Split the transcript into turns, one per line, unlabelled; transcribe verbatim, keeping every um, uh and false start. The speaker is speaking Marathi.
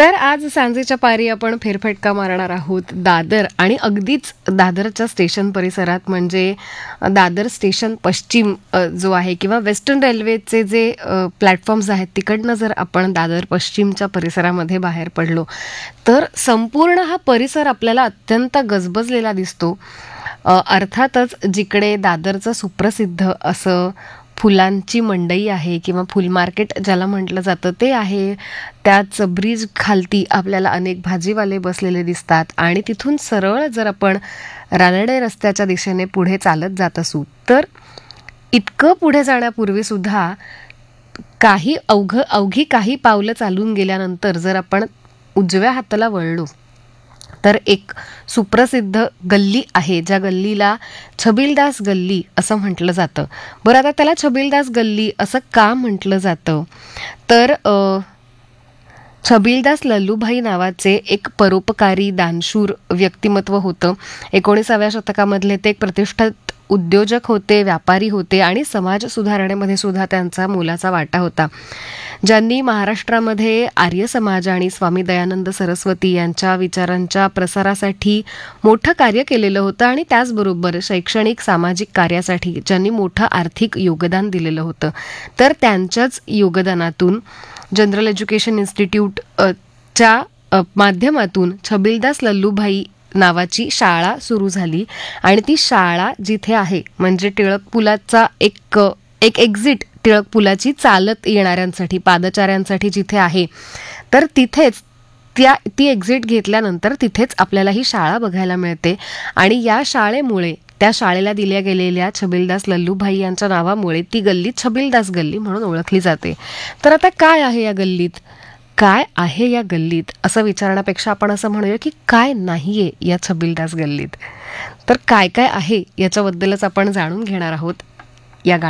तर आज सांजेच्या पारी आपण फेरफटका मारणार आहोत दादर आणि अगदीच दादरच्या स्टेशन परिसरात, म्हणजे दादर स्टेशन पश्चिम अ, जो आहे किंवा वेस्टर्न रेल्वेचे जे अ, प्लॅटफॉर्म्स आहेत तिकडनं जर आपण दादर पश्चिमच्या परिसरामध्ये बाहेर पडलो तर संपूर्ण हा परिसर आपल्याला अत्यंत गजबजलेला दिसतो. अ, अर्थातच जिकडे दादरचं सुप्रसिद्ध असं फुलांची मंडई आहे किंवा फुल मार्केट ज्याला म्हटलं जातं ते आहे, त्याच ब्रिज खालती आपल्याला अनेक भाजीवाले बसलेले दिसतात आणि तिथून सरळ जर आपण रानडे रस्त्याच्या दिशेने पुढे चालत जात असू तर इतकं पुढे जाण्यापूर्वी सुद्धा काही अवघ अवघी काही पावलं चालून गेल्यानंतर जर आपण उजव्या हाताला वळलो तर एक सुप्रसिद्ध गल्ली आहे, ज्या गल्लीला छबिलदास गल्ली असं म्हटलं जातं. बरं, आता त्याला छबिलदास गल्ली असं का म्हटलं जातं तर अ, छबिलदास लल्लूभाई नावाचे एक परोपकारी दानशूर व्यक्तिमत्व होतं. एकोणीसाव्या शतकामधले ते एक प्रतिष्ठित उद्योजक होते, व्यापारी होते आणि समाज सुधारणेमध्ये सुद्धा त्यांचा मोलाचा वाटा होता. ज्यांनी महाराष्ट्रामध्ये आर्य समाज आणि स्वामी दयानंद सरस्वती यांच्या विचारांच्या प्रसारासाठी मोठं कार्य केलेलं होतं आणि त्याचबरोबर शैक्षणिक सामाजिक कार्यासाठी ज्यांनी मोठं आर्थिक योगदान दिलेलं होतं. तर त्यांच्याच योगदानातून जनरल एज्युकेशन इन्स्टिट्यूट अ, च्या अ, माध्यमातून छबिलदास लल्लूभाई नावाची शाळा सुरू झाली आणि ती शाळा जिथे आहे म्हणजे टिळक पुलाचा एक एक एक्झिट टिळक पुलाची चालत येणाऱ्यांसाठी पादचाऱ्यांसाठी जिथे आहे तर तिथेच त्या ती एक्झिट घेतल्यानंतर तिथेच आपल्याला ही शाळा बघायला मिळते आणि या शाळेमुळे त्या शाळेला दिल्या गेलेल्या छबिलदास लल्लूभाई यांच्या नावामुळे ती गल्ली छबिलदास गल्ली म्हणून ओळखली जाते. तर आता काय आहे या गल्लीत, काय आहे या गल्लीत असं विचारण्यापेक्षा आपण असं म्हणूया की काय नाहीये या छबिलदास गल्लीत. तर काय काय आहे याच्याबद्दलच आपण जाणून घेणार आहोत या